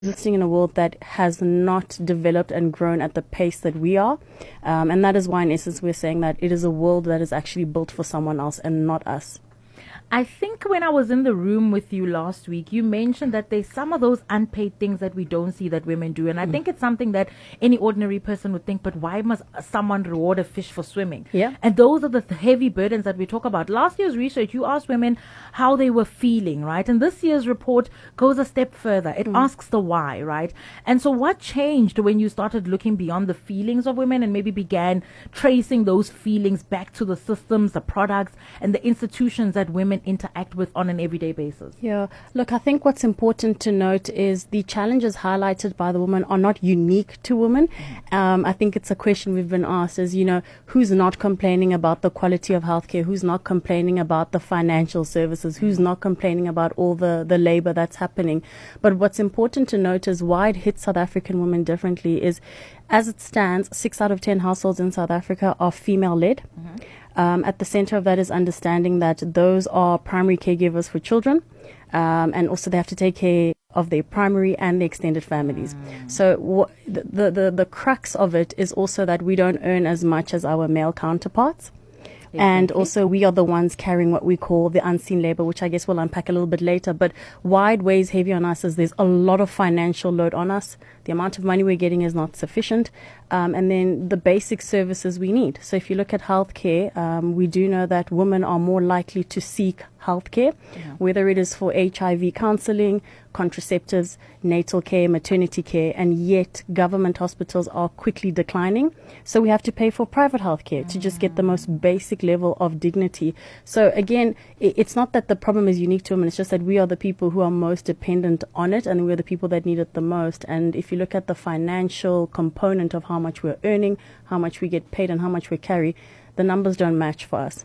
existing in a world that has not developed and grown at the pace that we are. And that is why, in essence, we're saying that it is a world that is actually built for someone else and not us. I think when I was in the room with you last week, you mentioned that there's some of those unpaid things that we don't see that women do. And I think it's something that any ordinary person would think, but why must someone reward a fish for swimming? Yeah. And those are the heavy burdens that we talk about. Last year's research, you asked women how they were feeling, right? And this year's report goes a step further. It asks the why, right? And so what changed when you started looking beyond the feelings of women and maybe began tracing those feelings back to the systems, the products, and the institutions that women interact with on an everyday basis? Yeah, look, I think what's important to note is the challenges highlighted by the woman are not unique to women. I think it's a question we've been asked is, who's not complaining about the quality of healthcare, who's not complaining about the financial services, who's not complaining about all the labor that's happening. But what's important to note is why it hits South African women differently is, as it stands, 6 out of 10 households in South Africa are female-led. At the center of that is understanding that those are primary caregivers for children, and also they have to take care of their primary and their extended families. So the crux of it is also that we don't earn as much as our male counterparts. And also we are the ones carrying what we call the unseen labor, which I guess we'll unpack a little bit later. But why it weighs heavy on us is there's a lot of financial load on us. The amount of money we're getting is not sufficient. And then the basic services we need. So if you look at healthcare, we do know that women are more likely to seek healthcare, whether it is for HIV counseling, contraceptives, natal care, maternity care, and yet government hospitals are quickly declining. So we have to pay for private healthcare to just get the most basic level of dignity. So again, it's not that the problem is unique to women, it's just that we are the people who are most dependent on it, and we're the people that need it the most. And if you look at the financial component of how much we're earning, how much we get paid, and how much we carry, the numbers don't match for us.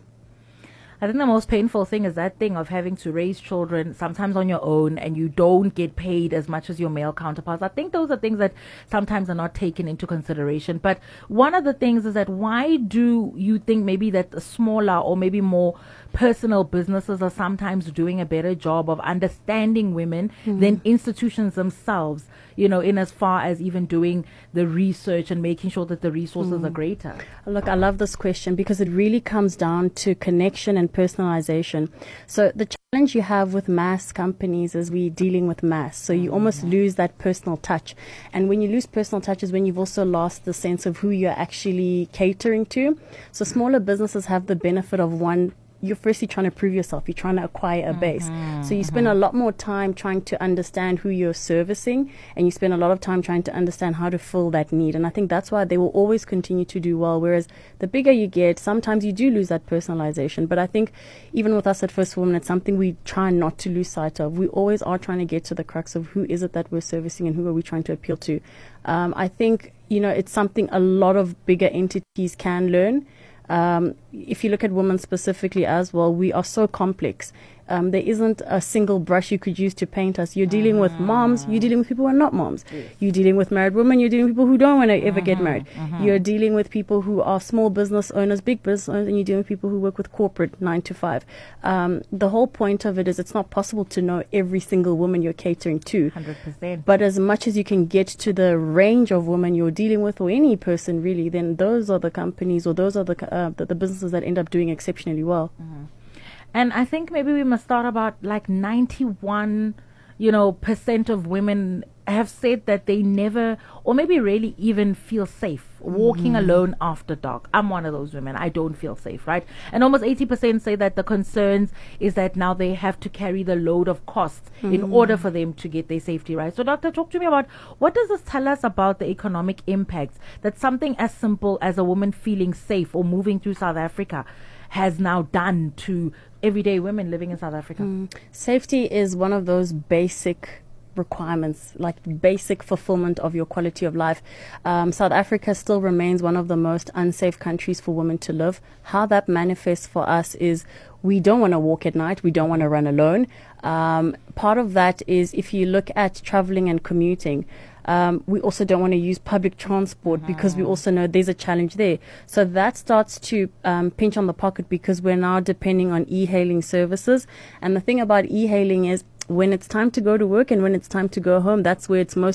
I think the most painful thing is that thing of having to raise children sometimes on your own and you don't get paid as much as your male counterparts. I think those are things that sometimes are not taken into consideration. But one of the things is that why do you think maybe that the smaller or maybe more personal businesses are sometimes doing a better job of understanding women than institutions themselves, in as far as even doing the research and making sure that the resources are greater? Look, I love this question because it really comes down to connection and personalization. So the challenge you have with mass companies is we're dealing with mass. So you almost lose that personal touch. And when you lose personal touch is when you've also lost the sense of who you're actually catering to. So smaller businesses have the benefit of one, you're firstly trying to prove yourself. You're trying to acquire a base. So you spend a lot more time trying to understand who you're servicing, and you spend a lot of time trying to understand how to fill that need. And I think that's why they will always continue to do well. Whereas the bigger you get, sometimes you do lose that personalization. But I think even with us at First Woman, it's something we try not to lose sight of. We always are trying to get to the crux of who is it that we're servicing and who are we trying to appeal to. I think, it's something a lot of bigger entities can learn. If you look at women specifically as well, we are so complex. There isn't a single brush you could use to paint us. You're dealing with moms, you're dealing with people who are not moms. You're dealing with married women, you're dealing with people who don't want to ever get married. You're dealing with people who are small business owners, big business owners, and you're dealing with people who work with corporate 9 to 5. The whole point of it is it's not possible to know every single woman you're catering to. 100%. But as much as you can get to the range of women you're dealing with, or any person really, then those are the companies or those are the businesses that end up doing exceptionally well. And I think maybe we must start about like 91, percent of women have said that they never, or maybe rarely even feel safe walking alone after dark. I'm one of those women. I don't feel safe, right? And almost 80% say that the concerns is that now they have to carry the load of costs in order for them to get their safety right. So doctor, talk to me about what does this tell us about the economic impacts that something as simple as a woman feeling safe or moving through South Africa has now done to everyday women living in South Africa? Safety is one of those basic requirements, like basic fulfillment of your quality of life. South Africa still remains one of the most unsafe countries for women to live. How that manifests for us is we don't want to walk at night. We don't want to run alone. Part of that is if you look at traveling and commuting, we also don't want to use public transport because we also know there's a challenge there. So that starts to pinch on the pocket because we're now depending on e-hailing services. And the thing about e-hailing is when it's time to go to work and when it's time to go home, that's where it's most